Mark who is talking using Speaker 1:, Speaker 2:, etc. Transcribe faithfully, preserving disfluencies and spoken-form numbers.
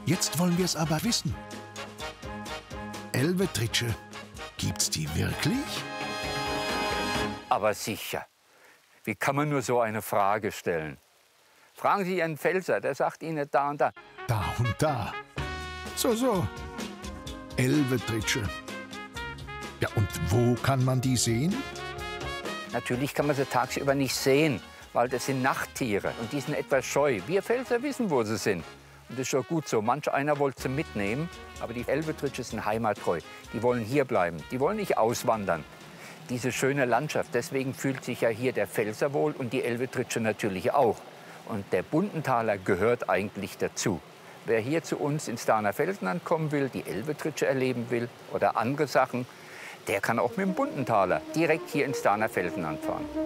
Speaker 1: Jetzt wollen wir es aber wissen. Elvetritsche, gibt's die wirklich?
Speaker 2: Aber sicher. Wie kann man nur so eine Frage stellen? Fragen Sie Ihren Pfälzer, der sagt Ihnen da und da.
Speaker 1: Da und da. So, so. Elvetritsche. Ja, und wo kann man die sehen?
Speaker 2: Natürlich kann man sie tagsüber nicht sehen, weil das sind Nachttiere und die sind etwas scheu. Wir Pfälzer wissen, wo sie sind. Und das ist schon gut so. Manch einer wollte sie mitnehmen, aber die Elvetritsche sind heimattreu. Die wollen hier bleiben, die wollen nicht auswandern. Diese schöne Landschaft, deswegen fühlt sich ja hier der Pfälzer wohl und die Elvetritsche natürlich auch. Und der Bundenthaler gehört eigentlich dazu. Wer hier zu uns ins Dahner Felsenland kommen will, die Elvetritsche erleben will oder andere Sachen, der kann auch mit dem Bundenthaler direkt hier ins Dahner Felsenland fahren.